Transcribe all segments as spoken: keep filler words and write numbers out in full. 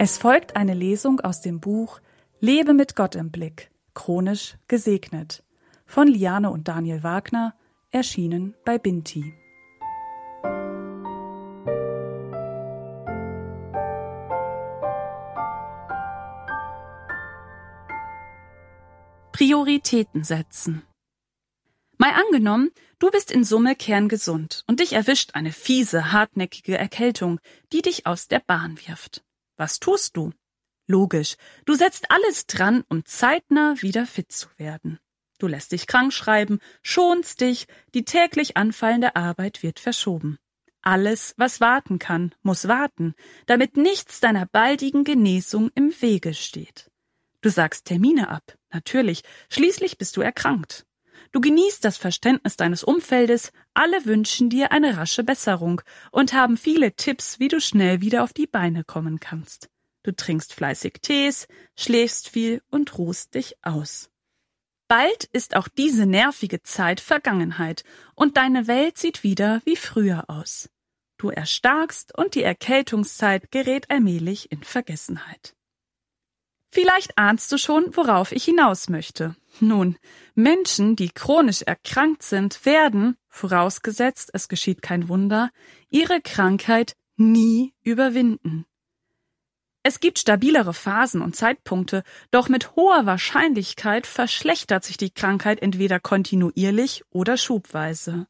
Es folgt eine Lesung aus dem Buch Lebe mit Gott im Blick, chronisch gesegnet, von Liane und Daniel Wagner, erschienen bei Binti. Prioritäten setzen. Mal angenommen, du bist in Summe kerngesund und dich erwischt eine fiese, hartnäckige Erkältung, die dich aus der Bahn wirft. Was tust du? Logisch, du setzt alles dran, um zeitnah wieder fit zu werden. Du lässt dich krank schreiben, schonst dich, die täglich anfallende Arbeit wird verschoben. Alles, was warten kann, muss warten, damit nichts deiner baldigen Genesung im Wege steht. Du sagst Termine ab, natürlich, schließlich bist du erkrankt. Du genießt das Verständnis deines Umfeldes, alle wünschen dir eine rasche Besserung und haben viele Tipps, wie du schnell wieder auf die Beine kommen kannst. Du trinkst fleißig Tees, schläfst viel und ruhst dich aus. Bald ist auch diese nervige Zeit Vergangenheit und deine Welt sieht wieder wie früher aus. Du erstarkst und die Erkältungszeit gerät allmählich in Vergessenheit. Vielleicht ahnst du schon, worauf ich hinaus möchte. Nun, Menschen, die chronisch erkrankt sind, werden, vorausgesetzt es geschieht kein Wunder, ihre Krankheit nie überwinden. Es gibt stabilere Phasen und Zeitpunkte, doch mit hoher Wahrscheinlichkeit verschlechtert sich die Krankheit entweder kontinuierlich oder schubweise.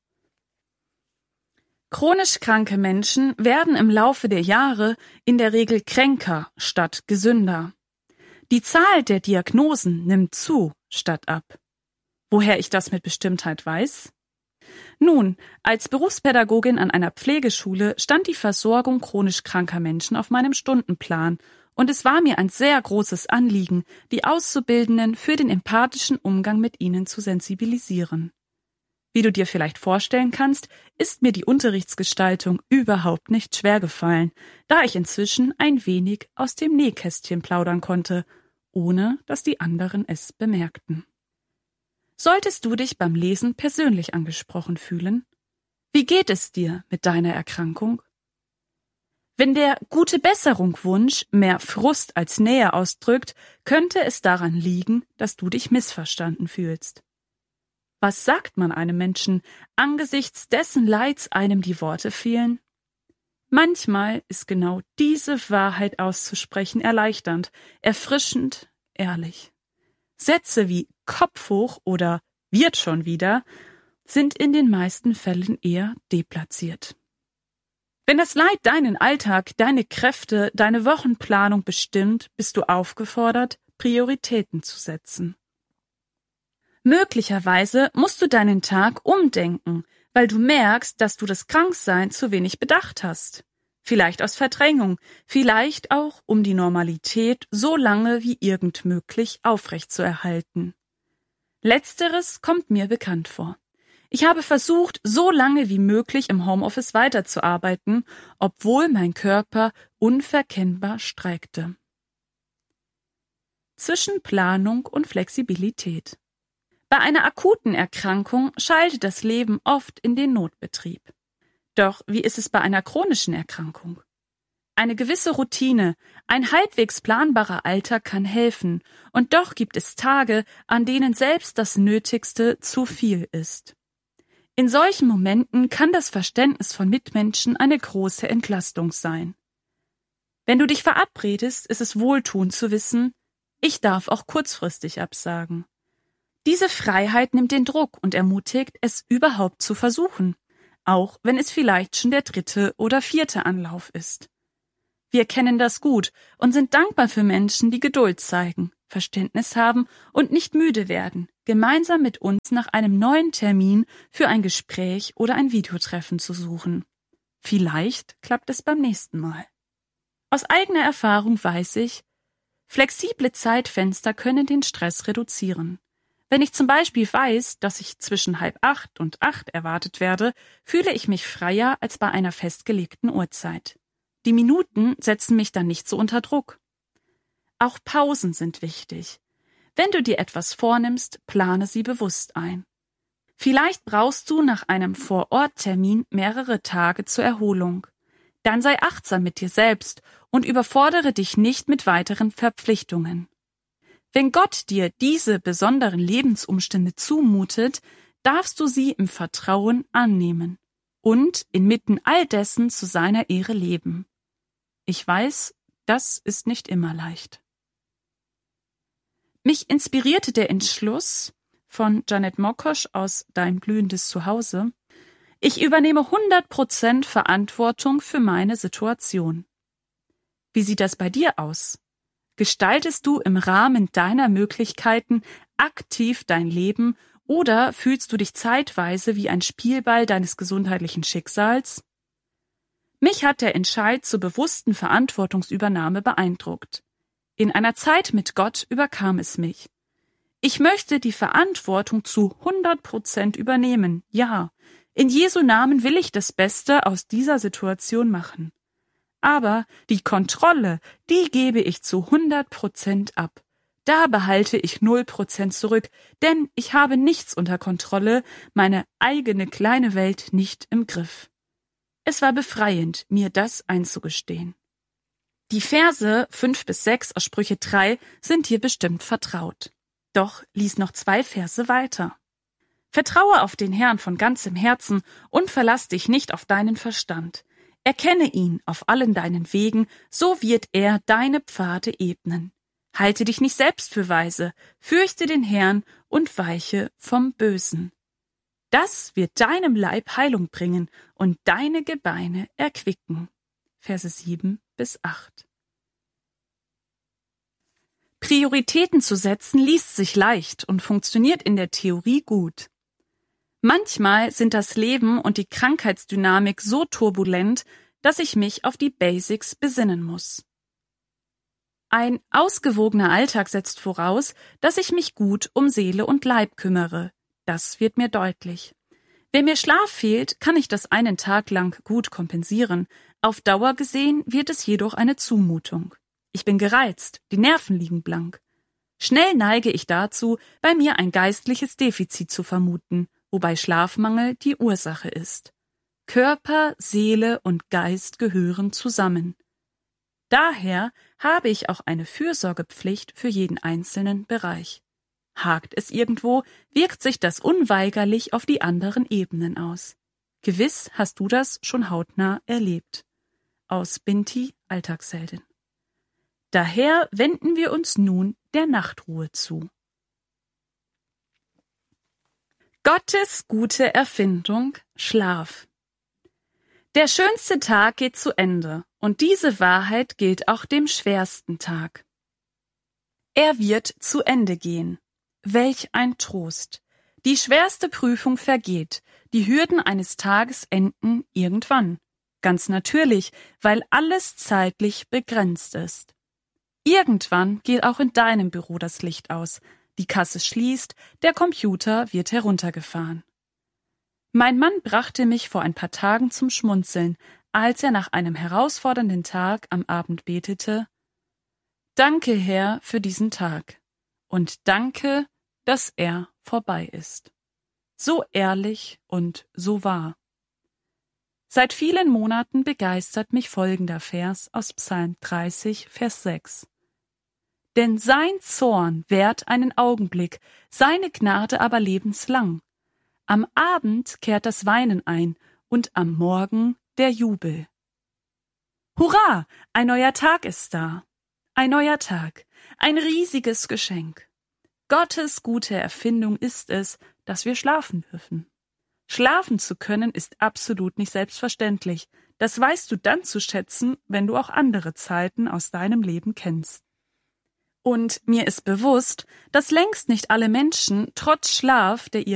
Chronisch kranke Menschen werden im Laufe der Jahre in der Regel kränker statt gesünder. Die Zahl der Diagnosen nimmt zu, statt ab. Woher ich das mit Bestimmtheit weiß? Nun, als Berufspädagogin an einer Pflegeschule stand die Versorgung chronisch kranker Menschen auf meinem Stundenplan und es war mir ein sehr großes Anliegen, die Auszubildenden für den empathischen Umgang mit ihnen zu sensibilisieren. Wie du dir vielleicht vorstellen kannst, ist mir die Unterrichtsgestaltung überhaupt nicht schwer gefallen, da ich inzwischen ein wenig aus dem Nähkästchen plaudern konnte, ohne dass die anderen es bemerkten. Solltest du dich beim Lesen persönlich angesprochen fühlen? Wie geht es dir mit deiner Erkrankung? Wenn der gute Besserung-Wunsch mehr Frust als Nähe ausdrückt, könnte es daran liegen, dass du dich missverstanden fühlst. Was sagt man einem Menschen, angesichts dessen Leids einem die Worte fehlen? Manchmal ist genau diese Wahrheit auszusprechen erleichternd, erfrischend, ehrlich. Sätze wie Kopf hoch oder wird schon wieder sind in den meisten Fällen eher deplatziert. Wenn das Leid deinen Alltag, deine Kräfte, deine Wochenplanung bestimmt, bist du aufgefordert, Prioritäten zu setzen. Möglicherweise musst du deinen Tag umdenken, weil du merkst, dass du das Kranksein zu wenig bedacht hast. Vielleicht aus Verdrängung, vielleicht auch, um die Normalität so lange wie irgend möglich aufrechtzuerhalten. Letzteres kommt mir bekannt vor. Ich habe versucht, so lange wie möglich im Homeoffice weiterzuarbeiten, obwohl mein Körper unverkennbar streikte. Zwischen Planung und Flexibilität. Bei einer akuten Erkrankung schaltet das Leben oft in den Notbetrieb. Doch wie ist es bei einer chronischen Erkrankung? Eine gewisse Routine, ein halbwegs planbarer Alltag kann helfen, und doch gibt es Tage, an denen selbst das Nötigste zu viel ist. In solchen Momenten kann das Verständnis von Mitmenschen eine große Entlastung sein. Wenn du dich verabredest, ist es wohltuend zu wissen, ich darf auch kurzfristig absagen. Diese Freiheit nimmt den Druck und ermutigt, es überhaupt zu versuchen, auch wenn es vielleicht schon der dritte oder vierte Anlauf ist. Wir kennen das gut und sind dankbar für Menschen, die Geduld zeigen, Verständnis haben und nicht müde werden, gemeinsam mit uns nach einem neuen Termin für ein Gespräch oder ein Videotreffen zu suchen. Vielleicht klappt es beim nächsten Mal. Aus eigener Erfahrung weiß ich, flexible Zeitfenster können den Stress reduzieren. Wenn ich zum Beispiel weiß, dass ich zwischen halb acht und acht erwartet werde, fühle ich mich freier als bei einer festgelegten Uhrzeit. Die Minuten setzen mich dann nicht so unter Druck. Auch Pausen sind wichtig. Wenn du dir etwas vornimmst, plane sie bewusst ein. Vielleicht brauchst du nach einem Vor-Ort-Termin mehrere Tage zur Erholung. Dann sei achtsam mit dir selbst und überfordere dich nicht mit weiteren Verpflichtungen. Wenn Gott dir diese besonderen Lebensumstände zumutet, darfst du sie im Vertrauen annehmen und inmitten all dessen zu seiner Ehre leben. Ich weiß, das ist nicht immer leicht. Mich inspirierte der Entschluss von Janet Mokosch aus Dein blühendes Zuhause. Ich übernehme hundert Prozent Verantwortung für meine Situation. Wie sieht das bei dir aus? Gestaltest du im Rahmen deiner Möglichkeiten aktiv dein Leben oder fühlst du dich zeitweise wie ein Spielball deines gesundheitlichen Schicksals? Mich hat der Entscheid zur bewussten Verantwortungsübernahme beeindruckt. In einer Zeit mit Gott überkam es mich. Ich möchte die Verantwortung zu hundert Prozent übernehmen, ja. In Jesu Namen will ich das Beste aus dieser Situation machen. Aber die Kontrolle, die gebe ich zu hundert Prozent ab. Da behalte ich null Prozent zurück, denn ich habe nichts unter Kontrolle, meine eigene kleine Welt nicht im Griff. Es war befreiend, mir das einzugestehen. Die Verse fünf bis sechs aus Sprüche drei sind dir bestimmt vertraut. Doch lies noch zwei Verse weiter. Vertraue auf den Herrn von ganzem Herzen und verlass dich nicht auf deinen Verstand. Erkenne ihn auf allen deinen Wegen, so wird er deine Pfade ebnen. Halte dich nicht selbst für weise, fürchte den Herrn und weiche vom Bösen. Das wird deinem Leib Heilung bringen und deine Gebeine erquicken. Verse sieben bis acht. Prioritäten zu setzen liest sich leicht und funktioniert in der Theorie gut. Manchmal sind das Leben und die Krankheitsdynamik so turbulent, dass ich mich auf die Basics besinnen muss. Ein ausgewogener Alltag setzt voraus, dass ich mich gut um Seele und Leib kümmere. Das wird mir deutlich. Wenn mir Schlaf fehlt, kann ich das einen Tag lang gut kompensieren. Auf Dauer gesehen wird es jedoch eine Zumutung. Ich bin gereizt, die Nerven liegen blank. Schnell neige ich dazu, bei mir ein geistliches Defizit zu vermuten, wobei Schlafmangel die Ursache ist. Körper, Seele und Geist gehören zusammen. Daher habe ich auch eine Fürsorgepflicht für jeden einzelnen Bereich. Hakt es irgendwo, wirkt sich das unweigerlich auf die anderen Ebenen aus. Gewiss hast du das schon hautnah erlebt. Aus Binti, Alltagsheldin. Daher wenden wir uns nun der Nachtruhe zu. Gottes gute Erfindung, Schlaf. Der schönste Tag geht zu Ende, und diese Wahrheit gilt auch dem schwersten Tag. Er wird zu Ende gehen. Welch ein Trost! Die schwerste Prüfung vergeht, die Hürden eines Tages enden irgendwann. Ganz natürlich, weil alles zeitlich begrenzt ist. Irgendwann geht auch in deinem Büro das Licht aus, die Kasse schließt, der Computer wird heruntergefahren. Mein Mann brachte mich vor ein paar Tagen zum Schmunzeln, als er nach einem herausfordernden Tag am Abend betete: Danke, Herr, für diesen Tag und danke, dass er vorbei ist. So ehrlich und so wahr. Seit vielen Monaten begeistert mich folgender Vers aus Psalm dreißig, Vers sechs. Denn sein Zorn währt einen Augenblick, seine Gnade aber lebenslang. Am Abend kehrt das Weinen ein und am Morgen der Jubel. Hurra! Ein neuer Tag ist da. Ein neuer Tag. Ein riesiges Geschenk. Gottes gute Erfindung ist es, dass wir schlafen dürfen. Schlafen zu können ist absolut nicht selbstverständlich. Das weißt du dann zu schätzen, wenn du auch andere Zeiten aus deinem Leben kennst. Und mir ist bewusst, dass längst nicht alle Menschen trotz Schlaf, der